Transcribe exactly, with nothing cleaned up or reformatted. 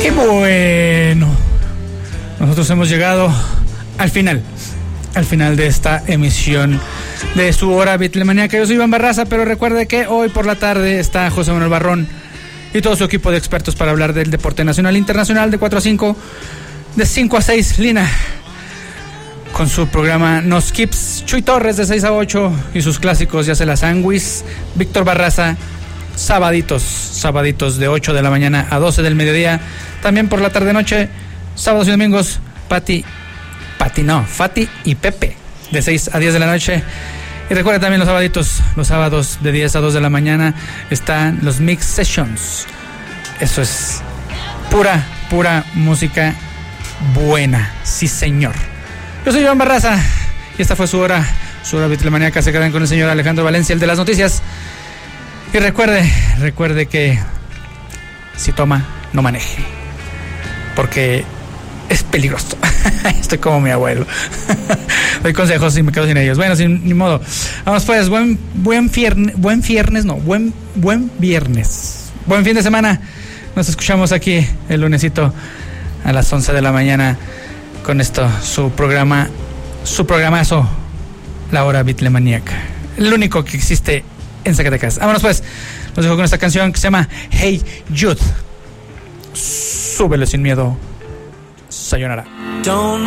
Y bueno, nosotros hemos llegado al final, al final de esta emisión de su hora Beatlemaníaca. Yo soy Iván Barraza, pero recuerde que hoy por la tarde está José Manuel Barrón y todo su equipo de expertos para hablar del deporte nacional e internacional de cuatro a cinco, de cinco a seis, Lina, con su programa No Skips, Chuy Torres de seis a ocho y sus clásicos Ya se la sanguis, Víctor Barraza, sabaditos, sabaditos de ocho de la mañana a doce del mediodía, también por la tarde-noche, sábados y domingos, Pati, Pati no, Fati y Pepe, de seis a diez de la noche. Y recuerda también los sabaditos, los sábados de diez a dos de la mañana están los Mix Sessions. Eso es pura, pura música buena, sí señor. Yo soy Iván Barraza y esta fue su hora, su hora Beatlemaníaca. Se quedan con el señor Alejandro Valencia, el de las noticias. Y recuerde, recuerde que si toma, no maneje, porque es peligroso. Estoy como mi abuelo. Doy consejos y me quedo sin ellos. Bueno, sin ni modo. Vamos pues, buen buen viernes, buen viernes, no, buen buen viernes. Buen fin de semana. Nos escuchamos aquí el lunesito a las once de la mañana con esto, su programa, su programazo, La Hora Beatlemaníaca. El único que existe en Zacatecas. Vámonos pues. Los dejo con esta canción que se llama Hey Jude. Súbelo sin miedo. Sayonara. Don't